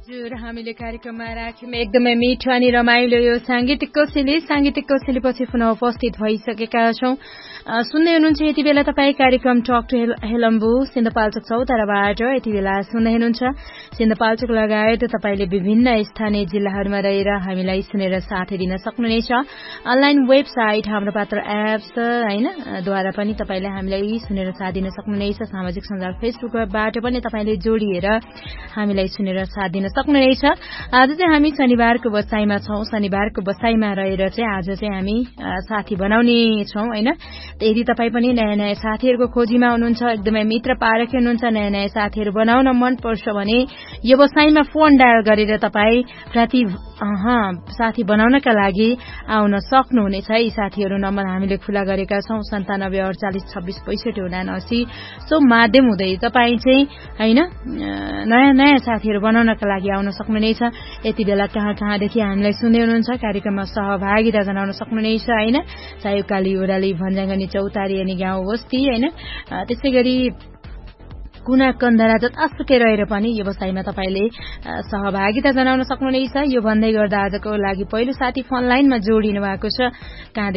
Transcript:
हजुर हामीले कार्यक्रममा राख्यौँ एकदमै मिठो अनि रमाइलो यो सांगीतिक कोसेली पछि पुनः उपस्थित भइसकेका छौं। सुन्दै हुनुहुन्छ यति बेला तपाईँ कार्यक्रम टक टु हेलम्बु सिन्धुपाल्चोक चौताराबाट यति बेला सुन्दै हुनुहुन्छ। सिन्धुपाल्चोक लगायत तपाईले विभिन्न स्थानीय जिल्लाहरूमा रहेर हामीलाई सुनेर साथ दिन सक्नुहुनेछ। अनलाइन वेबसाइट हाम्रो पात्र एप्स हैन द्वारा पनि तपाईले हामीलाई सुनेर साथ दिन सक्नुहुनेछ। सामाजिक सञ्जाल फेसबुकबाट पनि तपाईले जोडिएर हामीलाई सुनेर साथ दिन सक्नुहुनेछ। आज चाहिँ हामी शनिबारको बसाइमा छौं। शनिबारको बसाइमा रहेर चाहिँ आज चाहिँ हामी साथी बनाउने छौं हैन। यदि तपाई पनि नयाँ नयाँ साथीहरुको खोजीमा हुनुहुन्छ, एकदमै मित्र पारखी हुनुहुन्छ, नयाँ नयाँ साथीहरु बनाउन मन पर्छ भने यो बसाइमा फोन डायल गरेर तपाई प्रति साथी बनाउनका लागि आउन सक्नुहुनेछ। यी साथीहरु नम्बर हामीले खुला गरेका छौं 974826265980 सो माध्यम हुँदै तपाई चाहिँ हैन नयाँ नयाँ साथीहरु बनाउनका लागि आउन सक्नुहुनेछ। यति बेला कहाँदेखि हामीलाई सुन्दै हुनुहुन्छ कार्यक्रममा सहभागिता जनाउन सक्नुहुनेछ हैन। चाहे उकाली ओराली भन्ज्याङनी चौतारी अनि गाउँ बस्ती हैन त्यसैगरी कुना कन्दरा जतासुकै रहेर पनि यो बसाइमा तपाईले सहभागिता जनाउन सक्नुहुनेछ। यो भन्दै गर्दा आजको लागि पहिलो साथी फोन लाइनमा जोडिनु भएको छ। कहाँ